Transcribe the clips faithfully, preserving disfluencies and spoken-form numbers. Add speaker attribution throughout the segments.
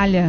Speaker 1: navalha.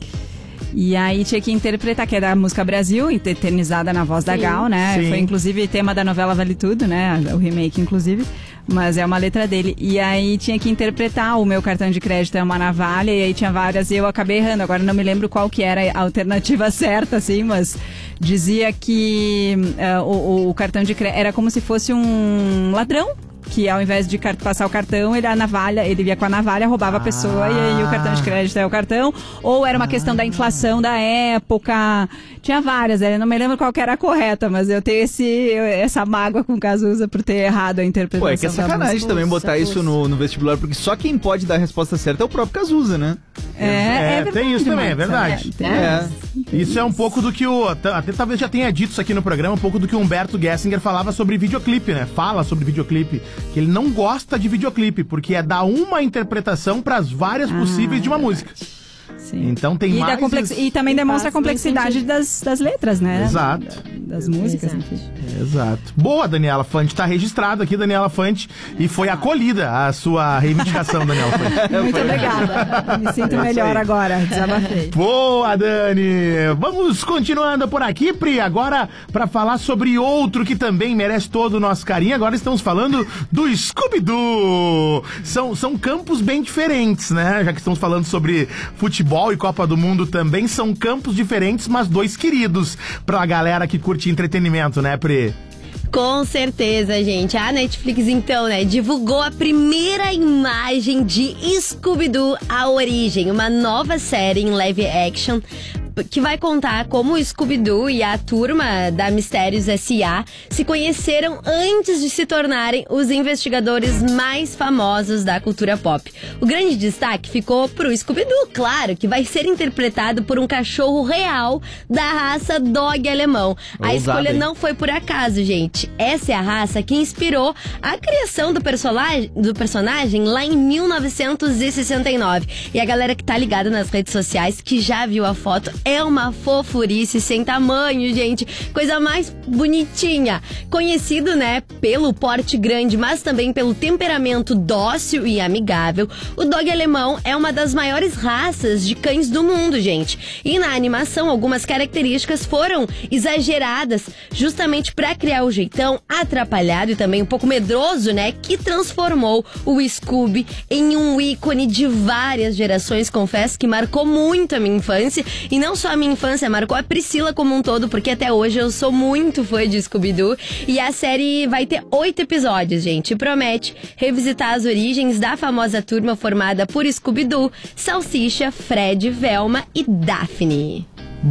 Speaker 1: E aí tinha que interpretar, que era a música Brasil, eternizada na voz da Sim. Gal, né? Sim. Foi inclusive tema da novela Vale Tudo, né? O remake, inclusive. Mas é uma letra dele. E aí tinha que interpretar, o meu cartão de crédito é uma navalha, e aí tinha várias, e eu acabei errando. Agora não me lembro qual que era a alternativa certa, assim, mas dizia que uh, o, o cartão de crédito era como se fosse um ladrão. Que ao invés de passar o cartão, ele a navalha, ele ia com a navalha, roubava ah. a pessoa, e aí o cartão de crédito é o cartão. Ou era uma ah. questão da inflação da época. Tinha várias, eu não me lembro qual que era a correta, mas eu tenho esse, essa mágoa com o Cazuza por ter errado a interpretação.
Speaker 2: Pô, é que é sacanagem também botar Cazuza. Isso no, no vestibular, porque só quem pode dar a resposta certa é o próprio Cazuza, né?
Speaker 3: É, é, é verdade, tem isso também, é verdade.
Speaker 1: É, é.
Speaker 3: Isso é um pouco do que o... Até talvez já tenha dito isso aqui no programa, um pouco do que o Humberto Gessinger falava sobre videoclipe, né? Fala sobre videoclipe. Que ele não gosta de videoclipe, porque é dar uma interpretação para as várias ah, possíveis de uma música.
Speaker 1: Sim.
Speaker 3: Então tem
Speaker 1: e
Speaker 3: mais...
Speaker 1: Complex... E também demonstra a complexidade das, das letras, né?
Speaker 3: Exato.
Speaker 1: Das músicas,
Speaker 4: Exato.
Speaker 1: enfim.
Speaker 3: Exato. Boa, Daniela Fante. Tá registrado aqui, Daniela Fante. E foi acolhida a sua reivindicação, Daniela Fante.
Speaker 1: Muito obrigada. Me sinto é melhor agora. Desabafei.
Speaker 3: Boa, Dani. Vamos continuando por aqui, Pri. Agora, pra falar sobre outro que também merece todo o nosso carinho. Agora estamos falando do Scooby-Doo. São, são campos bem diferentes, né? Já que estamos falando sobre futebol e Copa do Mundo também, são campos diferentes, mas dois queridos pra galera que curte entretenimento, né, Pri?
Speaker 4: Com certeza, gente. A Netflix, então, né, divulgou a primeira imagem de Scooby-Doo, A Origem, uma nova série em live action que vai contar como o Scooby-Doo e a turma da Mistérios S A se conheceram antes de se tornarem os investigadores mais famosos da cultura pop. O grande destaque ficou pro Scooby-Doo, claro, que vai ser interpretado por um cachorro real da raça Dog alemão. A escolha não foi por acaso, gente. Essa é a raça que inspirou a criação do personagem, do personagem lá em mil novecentos e sessenta e nove. E a galera que tá ligada nas redes sociais, que já viu a foto, é uma fofurice sem tamanho, gente. Coisa mais bonitinha. Conhecido, né, pelo porte grande, mas também pelo temperamento dócil e amigável, o Dog alemão é uma das maiores raças de cães do mundo, gente. E na animação, algumas características foram exageradas justamente para criar o jeitão atrapalhado e também um pouco medroso, né, que transformou o Scooby em um ícone de várias gerações. Confesso que marcou muito a minha infância, e não só a minha infância, marcou a Priscila como um todo, porque até hoje eu sou muito fã de Scooby-Doo. E a série vai ter oito episódios, gente, e promete revisitar as origens da famosa turma formada por Scooby-Doo, Salsicha, Fred, Velma e Daphne.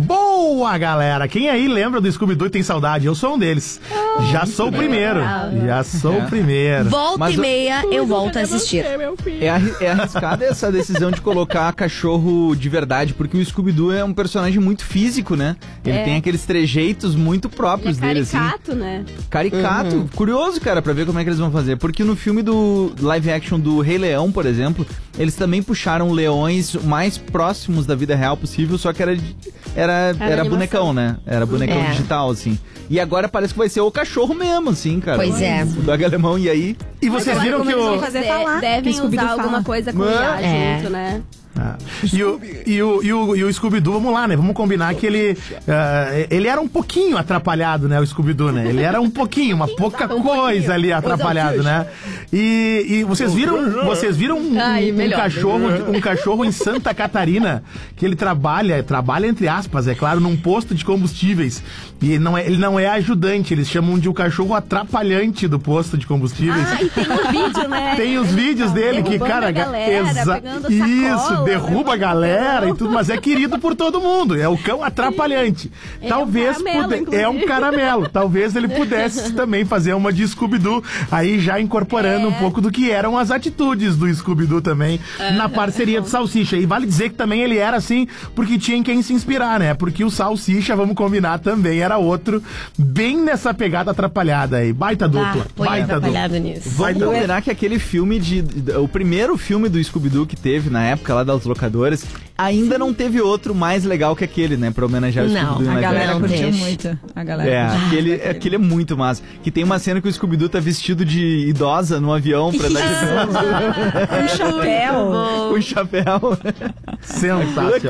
Speaker 3: Boa, galera! Quem aí lembra do Scooby-Doo e tem saudade? Eu sou um deles. Oh, já sou o primeiro. Já sou é. o primeiro.
Speaker 4: Volta Mas e meia, eu, eu volto a assistir.
Speaker 2: Você, é, é arriscada essa decisão de colocar cachorro de verdade, porque o Scooby-Doo é um personagem muito físico, né? Ele é. tem aqueles trejeitos muito próprios
Speaker 5: é
Speaker 2: dele, assim.
Speaker 5: Caricato, né?
Speaker 2: Caricato. Uhum. Curioso, cara, pra ver como é que eles vão fazer. Porque no filme do live action do Rei Leão, por exemplo, eles também puxaram leões mais próximos da vida real possível, só que era... Era, era, era bonecão, né? Era bonecão é. digital, assim. E agora parece que vai ser o cachorro mesmo, assim, cara.
Speaker 4: Pois é.
Speaker 2: O Dog alemão, e aí...
Speaker 3: E vocês viram que o...
Speaker 5: Fazer falar, devem usar alguma coisa com I A
Speaker 4: é.
Speaker 5: junto, né?
Speaker 3: Ah. E, o, e, o, e, o, e o Scooby-Doo, vamos lá, né? Vamos combinar que ele uh, ele era um pouquinho atrapalhado, né? O Scooby-Doo, né? Ele era um pouquinho, uma pouca um coisa ali atrapalhado, né? E, e vocês viram, vocês viram um,
Speaker 4: Ai,
Speaker 3: um, cachorro, um cachorro em Santa Catarina, que ele trabalha, trabalha entre aspas, é claro, num posto de combustíveis. E não é, ele não é ajudante, eles chamam de o cachorro atrapalhante do posto de combustíveis.
Speaker 5: Ah, e tem um vídeo, né?
Speaker 3: Tem os vídeos dele que, cara,
Speaker 5: galera,
Speaker 3: exa- isso, derruba a galera e tudo, mas é querido por todo mundo. É o cão atrapalhante.
Speaker 5: É
Speaker 3: Talvez
Speaker 5: um caramelo,
Speaker 3: pude... É um caramelo. Talvez ele pudesse também fazer uma de Scooby-Doo, aí já incorporando é. um pouco do que eram as atitudes do Scooby-Doo também, uhum. na parceria do Salsicha. E vale dizer que também ele era assim, porque tinha em quem se inspirar, né? Porque o Salsicha, vamos combinar, também era outro, bem nessa pegada atrapalhada aí. Baita dupla.
Speaker 4: Ah,
Speaker 3: baita
Speaker 4: atrapalhado
Speaker 3: dupla.
Speaker 4: nisso.
Speaker 2: Vamos combinar que aquele filme de... O primeiro filme do Scooby-Doo que teve na época lá das locadoras, ainda não teve outro mais legal que aquele, né? Pra homenagear o Scooby-Doo.
Speaker 1: Não, a galera
Speaker 4: não
Speaker 1: curtiu
Speaker 4: teve.
Speaker 1: muito. A galera
Speaker 2: É,
Speaker 1: curtiu.
Speaker 2: aquele, aquele é muito massa. Que tem uma cena que o Scooby-Doo tá vestido de idosa no avião pra dar
Speaker 1: um chapéu.
Speaker 2: um chapéu.
Speaker 3: Sensacional.